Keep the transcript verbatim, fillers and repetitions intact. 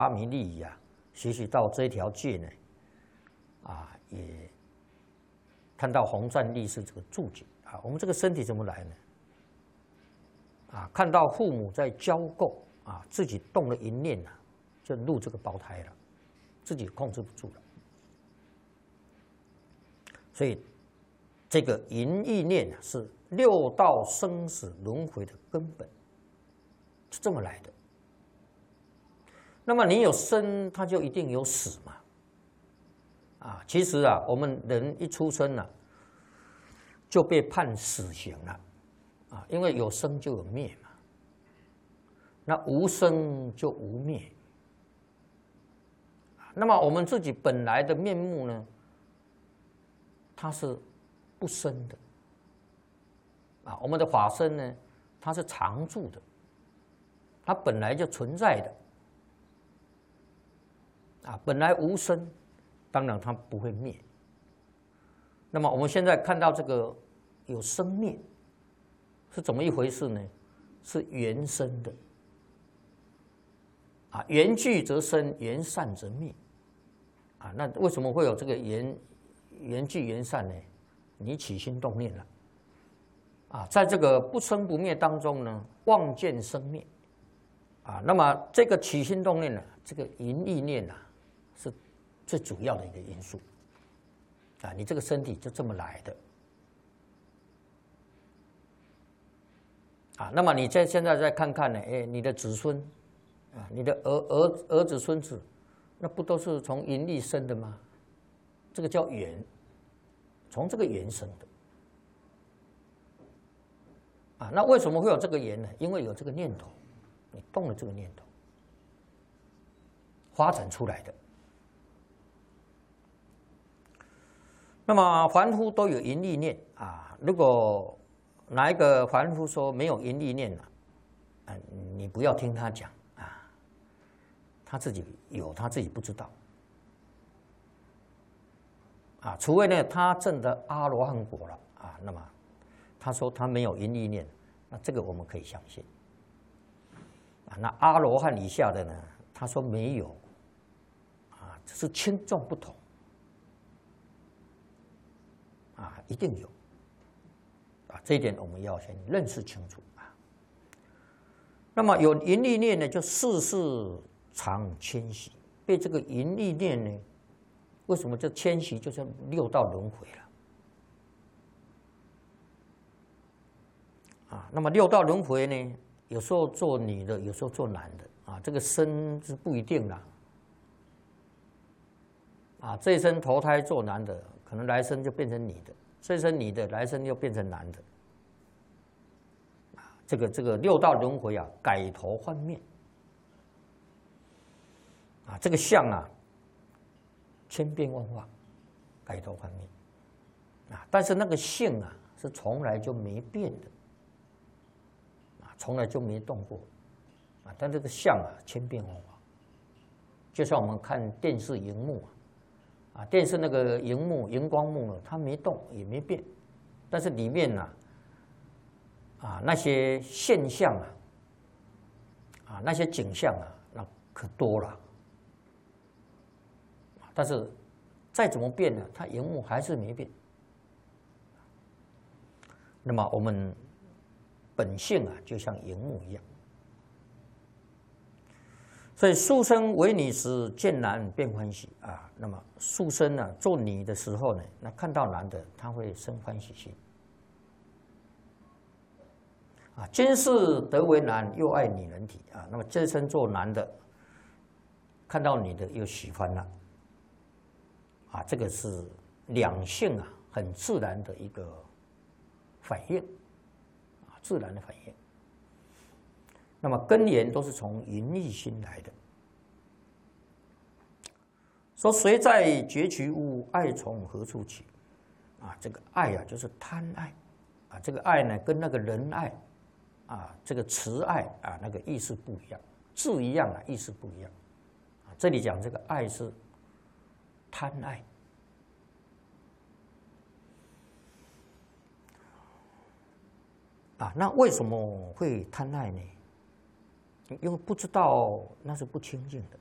阿弥利益啊，学习到这一条戒呢，啊，也看到弘战立誓这个注解啊，我们这个身体怎么来呢？啊，看到父母在交媾啊，自己动了一念啊，就入这个胞胎了，自己控制不住了。所以，这个淫意念啊，是六道生死轮回的根本，是这么来的。那么你有生，它就一定有死嘛。啊，其实啊，我们人一出生啊，就被判死刑了，啊，因为有生就有灭嘛。那无生就无灭。那么我们自己本来的面目呢，它是不生的。啊，我们的法身呢，它是常住的，它本来就存在的。啊，本来无生，当然它不会灭。那么我们现在看到这个有生灭，是怎么一回事呢？是缘生的。啊，缘聚则生，缘散则灭。啊，那为什么会有这个缘缘聚缘散呢？你起心动念了。啊，在这个不生不灭当中呢，望见生灭。啊，那么这个起心动念呢，这个淫意念啊，是最主要的一个因素。啊，你这个身体就这么来的。啊，那么你再现在再看看呢，哎，你的子孙，啊，你的儿儿儿子孙子，那不都是从淫力生的吗？这个叫缘，从这个缘生的。啊，那为什么会有这个缘呢？因为有这个念头，你动了这个念头，发展出来的。那么凡夫都有淫力念啊，如果哪一个凡夫说没有淫力念了，啊，你不要听他讲啊，他自己有，他自己不知道。啊，除非呢他证得阿罗汉果了啊，那么他说他没有淫力念，那这个我们可以相信。啊，那阿罗汉以下的呢，他说没有，啊，只是轻重不同。啊，一定有，啊，这一点我们要先认识清楚啊。那么有淫力念呢，就世世常迁徙，被这个淫力念呢，为什么这迁徙就是六道轮回了？啊，那么六道轮回呢，有时候做女的，有时候做男的，啊，这个生是不一定啦。啊，这一生投胎做男的，可能来生就变成女的；这一生女的，来生又变成男的。啊，这个这个六道轮回啊，改头换面。啊，这个相啊，千变万化，改头换面。啊，但是那个性啊，是从来就没变的。啊，从来就没动过。啊，但这个相啊，千变万化。就像我们看电视荧幕啊。啊，电视那个荧幕、荧光幕呢，它没动也没变，但是里面呢，啊那些现象啊，啊那些景象啊，那可多了。但是再怎么变呢，它荧幕还是没变。那么我们本性啊，就像荧幕一样。所以宿生为女时，见男便欢喜啊。那么宿生呢，做女的时候呢，那看到男的，他会生欢喜心。啊，今世得为男，又爱女人体啊。那么这生做男的，看到女的又喜欢了。啊，这个是两性啊，很自然的一个反应，啊，自然的反应。那么根源都是从淫欲心来的。说谁在绝其物，爱从何处起？啊，这个爱啊，就是贪爱，啊，这个爱呢，跟那个仁爱，啊，这个慈爱啊，那个意思不一样，字一样啊，意思不一样。啊，这里讲这个爱是贪爱。啊，那为什么会贪爱呢？因为不知道那是不清净的。